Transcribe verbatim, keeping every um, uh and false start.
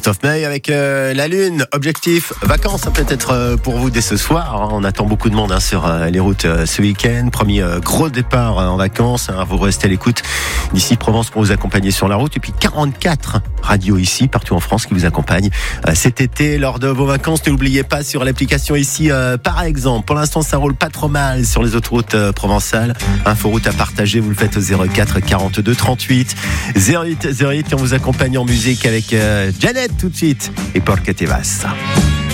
Christophe May avec euh, la Lune. Objectif vacances, hein, peut-être euh, pour vous dès ce soir. Hein. On attend beaucoup de monde hein, sur euh, les routes euh, ce week-end. Premier euh, gros départ euh, en vacances. Hein. Vous restez à l'écoute d'ici Provence pour vous accompagner sur la route. Et puis quarante-quatre radios ici, partout en France, qui vous accompagnent euh, cet été lors de vos vacances. N'oubliez pas sur l'application ici, euh, par exemple. Pour l'instant, ça roule pas trop mal sur les autoroutes euh, provençales. Inforoute à partager, vous le faites au zéro quatre quarante-deux trente-huit zéro huit zéro huit. Et on vous accompagne en musique avec euh, Janet tout de suite et Porque te vas.